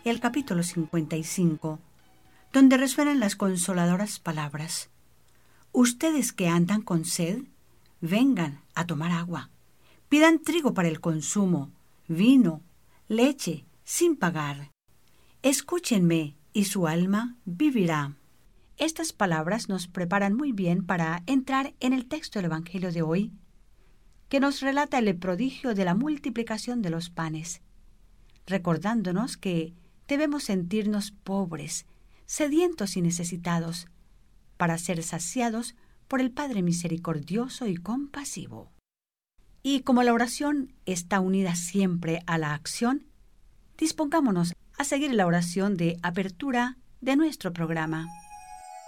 el capítulo 55, donde resuenan las consoladoras palabras: ustedes que andan con sed, vengan a tomar agua. Pidan trigo para el consumo, vino, leche, sin pagar. Escúchenme y su alma vivirá. Estas palabras nos preparan muy bien para entrar en el texto del Evangelio de hoy, que nos relata el prodigio de la multiplicación de los panes, recordándonos que debemos sentirnos pobres, sedientos y necesitados, para ser saciados por el Padre misericordioso y compasivo. Y como la oración está unida siempre a la acción, dispongámonos a seguir la oración de apertura de nuestro programa.